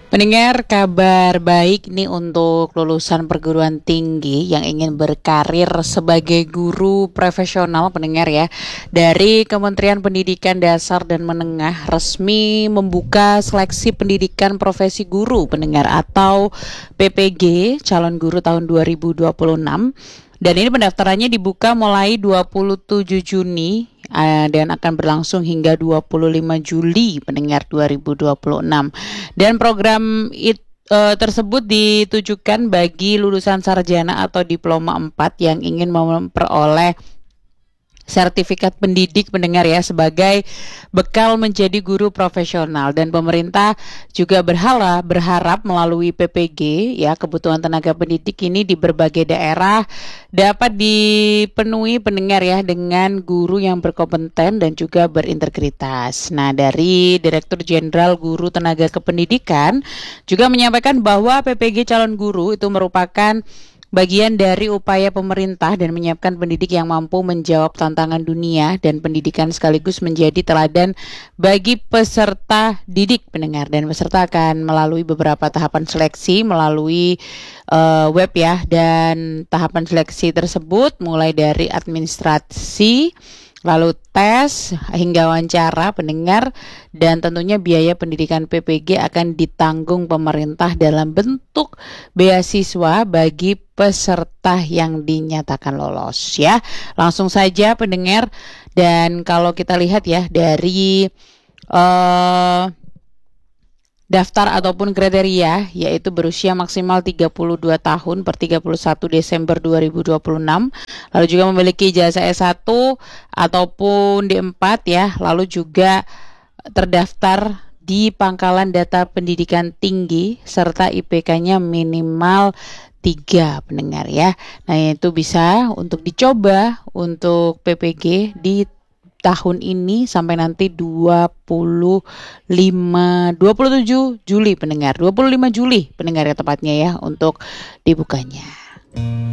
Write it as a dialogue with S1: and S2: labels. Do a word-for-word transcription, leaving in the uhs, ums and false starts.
S1: Pendengar, kabar baik nih untuk lulusan perguruan tinggi yang ingin berkarir sebagai guru profesional, pendengar ya. Dari Kementerian Pendidikan Dasar dan Menengah resmi membuka seleksi pendidikan profesi guru, pendengar, atau P P G calon guru tahun dua ribu dua puluh enam. Dan ini pendaftarannya dibuka mulai dua puluh tujuh Juni uh, dan akan berlangsung hingga dua puluh lima Juli, pendengar, dua ribu dua puluh enam. Dan program it, uh, tersebut ditujukan bagi lulusan sarjana atau diploma empat yang ingin memperoleh sertifikat pendidik, pendengar ya, sebagai bekal menjadi guru profesional. Dan pemerintah juga berharap berharap melalui P P G ya, kebutuhan tenaga pendidik ini di berbagai daerah dapat dipenuhi, pendengar ya, dengan guru yang berkompeten dan juga berintegritas. Nah, dari Direktur Jenderal Guru Tenaga Kependidikan juga menyampaikan bahwa P P G calon guru itu merupakan bagian dari upaya pemerintah dan menyiapkan pendidik yang mampu menjawab tantangan dunia dan pendidikan sekaligus menjadi teladan bagi peserta didik, pendengar. Dan peserta akan melalui beberapa tahapan seleksi melalui uh, web ya, dan tahapan seleksi tersebut mulai dari administrasi, lalu tes hingga wawancara, pendengar, dan tentunya biaya pendidikan P P G akan ditanggung pemerintah dalam bentuk beasiswa bagi peserta yang dinyatakan lolos ya. Langsung saja, pendengar, dan kalau kita lihat ya dari uh, daftar ataupun kriteria, yaitu berusia maksimal tiga puluh dua tahun per tiga puluh satu Desember dua ribu dua puluh enam, lalu juga memiliki ijazah S satu ataupun D empat ya, lalu juga terdaftar di Pangkalan Data Pendidikan Tinggi serta I P K-nya minimal tiga, pendengar ya. Nah, itu bisa untuk dicoba untuk P P G di tahun ini sampai nanti dua puluh lima dua puluh tujuh Juli, pendengar. dua puluh lima Juli, pendengar ya, tepatnya ya, untuk dibukanya.